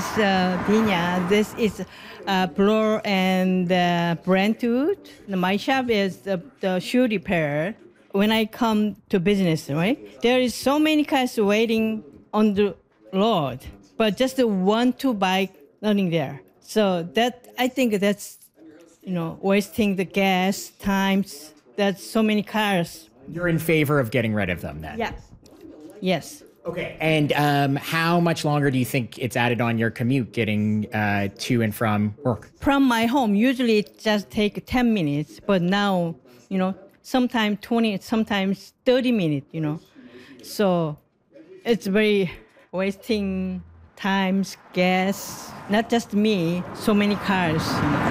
is Dina. This is Bloor and Brentwood. My shop is the shoe repair. When I come to business, right, there is so many cars waiting on the road, but just the 1-2 bike running there. So that I think that's wasting the gas times. That's so many cars. You're in favor of getting rid of them then? Yes. Okay. And how much longer do you think it's added on your commute getting to and from work? From my home, usually it just take 10 minutes, but now, sometimes 20, sometimes 30 minutes, So it's very wasting times, gas, not just me, so many cars.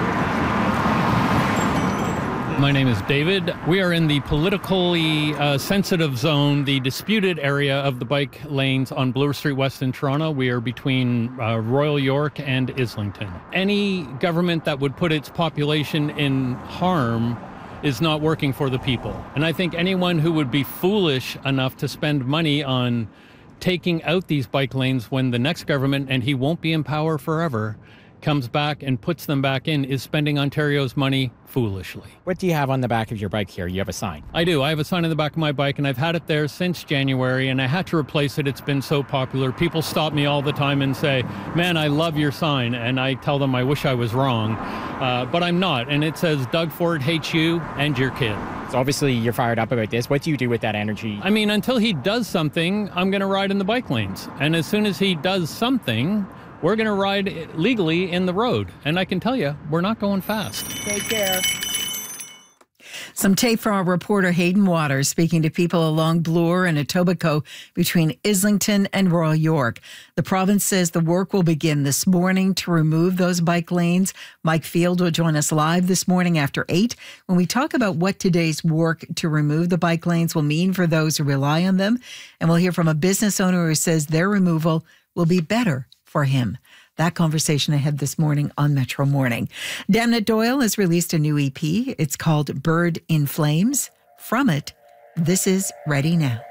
My name is David. We are in the politically sensitive zone, the disputed area of the bike lanes on Bloor Street West in Toronto. We are between Royal York and Islington. Any government that would put its population in harm is not working for the people. And I think anyone who would be foolish enough to spend money on taking out these bike lanes when the next government, and he won't be in power forever, comes back and puts them back in, is spending Ontario's money foolishly. What do you have on the back of your bike here? You have a sign. I do. I have a sign on the back of my bike, and I've had it there since January, and I had to replace it. It's been so popular. People stop me all the time and say, man, I love your sign. And I tell them I wish I was wrong, but I'm not. And it says, Doug Ford hates you and your kid. So obviously you're fired up about this. What do you do with that energy? I mean, until he does something, I'm going to ride in the bike lanes. And as soon as he does something, we're going to ride legally in the road. And I can tell you, we're not going fast. Take care. Some tape from our reporter Hayden Waters speaking to people along Bloor and Etobicoke between Islington and Royal York. The province says the work will begin this morning to remove those bike lanes. Mike Field will join us live this morning after 8 when we talk about what today's work to remove the bike lanes will mean for those who rely on them. And we'll hear from a business owner who says their removal will be better for him. That conversation ahead this morning on Metro Morning. Damnit Doyle has released a new EP. It's called Bird in Flames. From it, this is Ready Now.